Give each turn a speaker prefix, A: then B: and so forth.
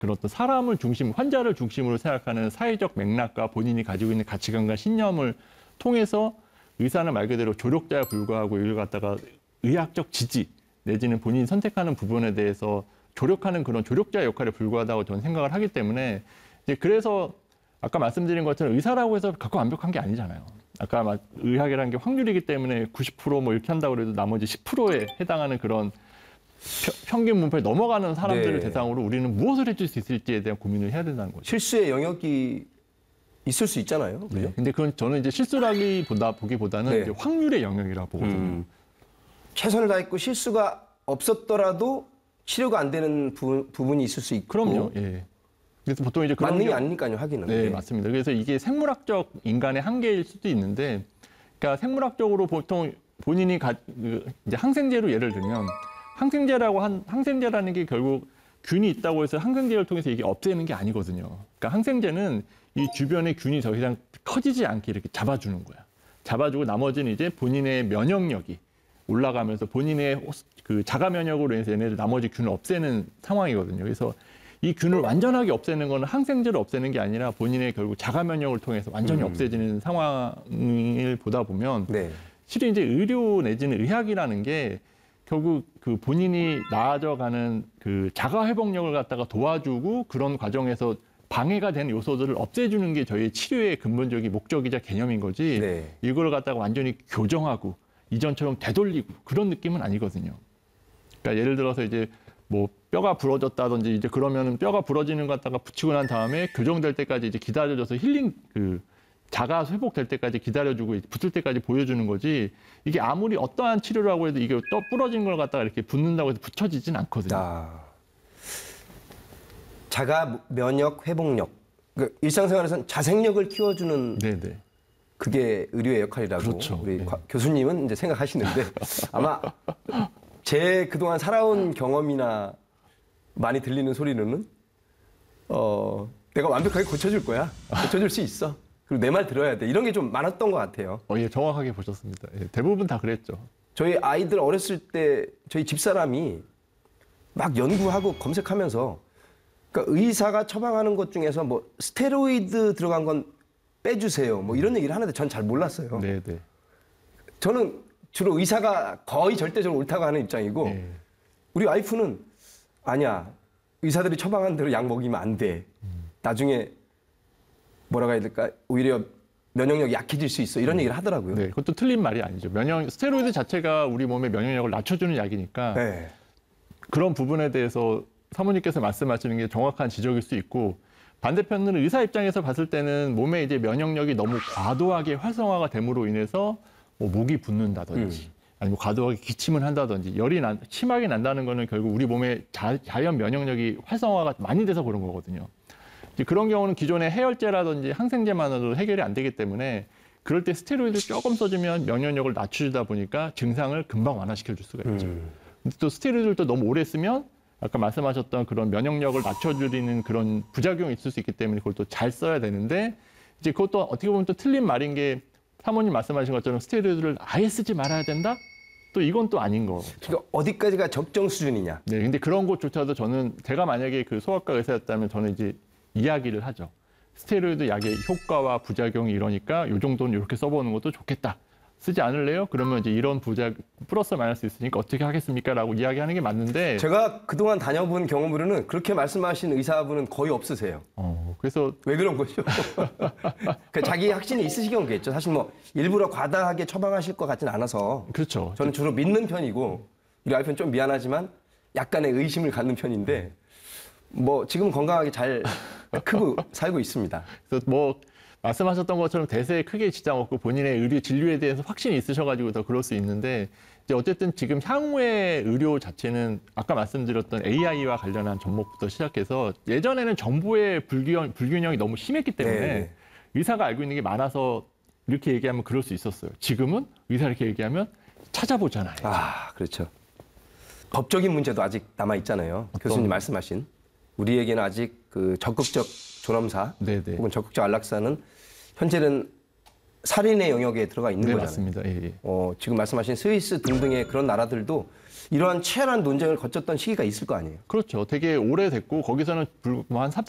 A: 그런 어떤 사람을 중심, 환자를 중심으로 생각하는 사회적 맥락과 본인이 가지고 있는 가치관과 신념을 통해서 의사는 말 그대로 조력자에 불과하고 이걸 갖다가 의학적 지지 내지는 본인이 선택하는 부분에 대해서 조력하는 그런 조력자의 역할에 불과하다고 저는 생각을 하기 때문에 이제 그래서 아까 말씀드린 것처럼 의사라고 해서 갖고 완벽한 게 아니잖아요. 아까 의학이라는 게 확률이기 때문에 90%뭐 이렇게 한다고 해도 나머지 10%에 해당하는 그런 평균 분포에 넘어가는 사람들을
B: 네.
A: 대상으로 우리는 무엇을 해줄 수 있을지에 대한 고민을 해야 된다는 거죠.
B: 실수의 영역이 있을 수 있잖아요. 그죠?
A: 네. 근데 그건 저는 이제 보기보다는
B: 네.
A: 이제 확률의 영역이라고 보거든요.
B: 최선을 다했고 실수가 없었더라도 치료가 안 되는 부분이 있을 수 있고.
A: 그럼요. 예. 그래서 보통 이제 그런
B: 만능이 아니니까요, 하기는.
A: 네, 맞습니다. 그래서 이게 생물학적 인간의 한계일 수도 있는데, 그러니까 생물학적으로 보통 본인이 이제 항생제로 예를 들면 항생제라는 게 결국 균이 있다고 해서 항생제를 통해서 이게 없애는 게 아니거든요. 그러니까 항생제는 이 주변의 균이 더 이상 커지지 않게 이렇게 잡아주는 거야. 잡아주고 나머지는 이제 본인의 면역력이 올라가면서 본인의 그 자가 면역으로 인해서 얘네들 나머지 균을 없애는 상황이거든요. 그래서 이 균을 완전하게 없애는 거는 항생제를 없애는 게 아니라 본인의 결국 자가 면역을 통해서 완전히 없애지는 상황을 보다 보면
B: 네.
A: 실은 이제 의료 내지는 의학이라는 게 결국 그 본인이 나아져가는 그 자가 회복력을 갖다가 도와주고 그런 과정에서 방해가 되는 요소들을 없애주는 게 저희의 치료의 근본적인 목적이자 개념인 거지.
B: 네.
A: 이걸 갖다가 완전히 교정하고 이전처럼 되돌리고 그런 느낌은 아니거든요. 그러니까 예를 들어서 이제 뭐 뼈가 부러졌다든지 이제 그러면은 뼈가 부러지는 것 갖다가 붙이고 난 다음에 교정될 때까지 이제 기다려줘서 힐링 그 자가 회복될 때까지 기다려주고 붙을 때까지 보여주는 거지. 이게 아무리 어떠한 치료라고 해도 이게 또 부러진 걸 갖다가 이렇게 붙는다고 해서 붙여지진 않거든요.
B: 자가 면역 회복력. 그러니까 일상생활에서는 자생력을 키워주는
A: 네네.
B: 그게 의료의 역할이라고
A: 그렇죠.
B: 우리
A: 네.
B: 교수님은 이제 생각하시는데 아마 제 그동안 살아온 경험이나 많이 들리는 소리는 내가 완벽하게 고쳐줄 거야. 고쳐줄 수 있어. 그리고 내 말 들어야 돼. 이런 게 좀 많았던 것 같아요.
A: 예, 정확하게 보셨습니다. 예, 대부분 다 그랬죠.
B: 저희 아이들 어렸을 때 저희 집사람이 막 연구하고 검색하면서 그러니까 의사가 처방하는 것 중에서 뭐 스테로이드 들어간 건 빼주세요. 뭐 이런 얘기를 하는데 전 잘 몰랐어요.
A: 네네.
B: 저는 주로 의사가 거의 절대적으로 옳다고 하는 입장이고
A: 네.
B: 우리 와이프는 아니야. 의사들이 처방한 대로 약 먹이면 안 돼. 나중에 뭐라고 해야 될까? 오히려 면역력이 약해질 수 있어. 이런 얘기를 하더라고요.
A: 네, 그것도 틀린 말이 아니죠. 스테로이드 자체가 우리 몸의 면역력을 낮춰주는 약이니까
B: 네.
A: 그런 부분에 대해서 사모님께서 말씀하시는 게 정확한 지적일 수 있고 반대편으로 의사 입장에서 봤을 때는 몸에 이제 면역력이 너무 과도하게 활성화가 됨으로 인해서 뭐 목이 붓는다든지 아니면 과도하게 기침을 한다든지 심하게 난다는 거는 결국 우리 몸의 자연 면역력이 활성화가 많이 돼서 그런 거거든요. 이제 그런 경우는 기존의 해열제라든지 항생제만으로도 해결이 안 되기 때문에 그럴 때 스테로이드를 조금 써주면 면역력을 낮춰주다 보니까 증상을 금방 완화시켜 줄 수가 있죠. 근데 또 스테로이드를 또 너무 오래 쓰면 아까 말씀하셨던 그런 면역력을 낮춰주는 그런 부작용이 있을 수 있기 때문에 그걸 또 잘 써야 되는데 이제 그것도 어떻게 보면 또 틀린 말인 게 사모님 말씀하신 것처럼 스테로이드를 아예 쓰지 말아야 된다? 또 이건 또 아닌 거.
B: 그러니까 어디까지가 적정 수준이냐.
A: 네, 근데 그런 것조차도 제가 만약에 그 소아과 의사였다면 저는 이제 이야기를 하죠. 스테로이드 약의 효과와 부작용이 이러니까 이 정도는 이렇게 써보는 것도 좋겠다. 쓰지 않을래요? 그러면 이제 이런 플러스 마이너스 있으니까 어떻게 하겠습니까? 라고 이야기하는 게 맞는데.
B: 제가 그동안 다녀본 경험으로는 그렇게 말씀하신 의사분은 거의 없으세요.
A: 그래서.
B: 왜 그런 거죠? 그러니까 자기 확신이 있으신 거겠죠. 사실 뭐 일부러 과다하게 처방하실 것 같지는 않아서.
A: 그렇죠.
B: 저는 주로 믿는 편이고 우리 와이프는 좀 미안하지만 약간의 의심을 갖는 편인데 뭐 지금은 건강하게 잘 크고 살고 있습니다.
A: 그래서 뭐 말씀하셨던 것처럼 대세에 크게 지장 없고 본인의 의료 진료에 대해서 확신이 있으셔가지고 더 그럴 수 있는데 이제 어쨌든 지금 향후의 의료 자체는 아까 말씀드렸던 AI와 관련한 접목부터 시작해서 예전에는 정보의 불균형이 너무 심했기 때문에
B: 네.
A: 의사가 알고 있는 게 많아서 이렇게 얘기하면 그럴 수 있었어요. 지금은 의사 이렇게 얘기하면 찾아보잖아요.
B: 그렇죠. 법적인 문제도 아직 남아 있잖아요. 교수님 말씀하신 우리에게는 아직 그 적극적 존엄사
A: 네네.
B: 혹은 적극적 안락사는 현재는 살인의 영역에 들어가 있는
A: 네,
B: 거잖아요.
A: 맞습니다. 예, 예.
B: 지금 말씀하신 스위스 등등의 그런 나라들도 이러한 치열한 논쟁을 거쳤던 시기가 있을 거 아니에요.
A: 그렇죠. 되게 오래됐고 거기서는 한 3,